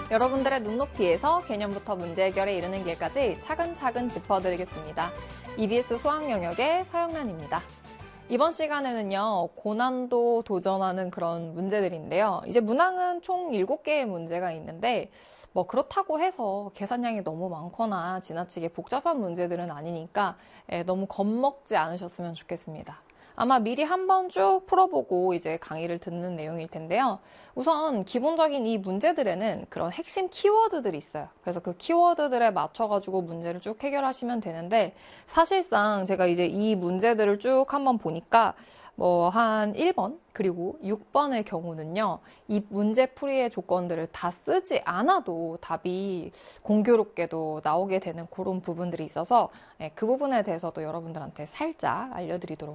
여러분들의 눈높이에서 개념부터 문제 해결에 이르는 길까지 차근차근 짚어드리겠습니다. EBS 수학 영역의 서영란입니다. 이번 시간에는요, 고난도 도전하는 그런 문제들인데요. 이제 문항은 총 7개의 문제가 있는데, 뭐 그렇다고 해서 계산량이 너무 많거나 지나치게 복잡한 문제들은 아니니까 너무 겁먹지 않으셨으면 좋겠습니다. 아마 미리 한번 쭉 풀어보고 이제 강의를 듣는 내용일 텐데요. 우선 기본적인 이 문제들에는 그런 핵심 키워드들이 있어요. 그래서 그 키워드들에 맞춰가지고 문제를 쭉 해결하시면 되는데, 사실상 제가 이제 이 문제들을 쭉 한번 보니까 뭐 한 1번 그리고 6번의 경우는요, 이 문제 풀이의 조건들을 다 쓰지 않아도 답이 공교롭게도 나오게 되는 그런 부분들이 있어서 그 부분에 대해서도 여러분들한테 살짝 알려드리도록